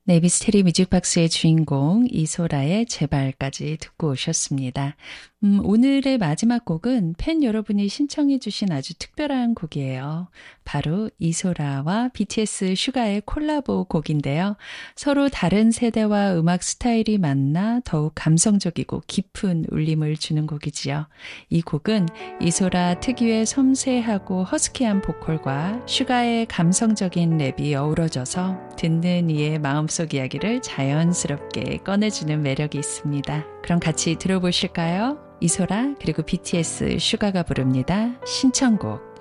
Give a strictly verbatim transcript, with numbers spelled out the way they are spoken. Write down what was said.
네, 미스테리 뮤직박스의 주인공 이소라의 제발까지 듣고 오셨습니다. 음, 오늘의 마지막 곡은 팬 여러분이 신청해 주신 아주 특별한 곡이에요. 바로 이소라와 비티에스 슈가의 콜라보 곡인데요. 서로 다른 세대와 음악 스타일이 만나 더욱 감성적이고 깊은 울림을 주는 곡이지요. 이 곡은 이소라 특유의 섬세하고 허스키한 보컬과 슈가의 감성적인 랩이 어우러져서 듣는 이의 마음속 이야기를 자연스럽게 꺼내주는 매력이 있습니다. 그럼 같이 들어보실까요? 이소라 그리고 비티에스 슈가가 부릅니다. 신청곡.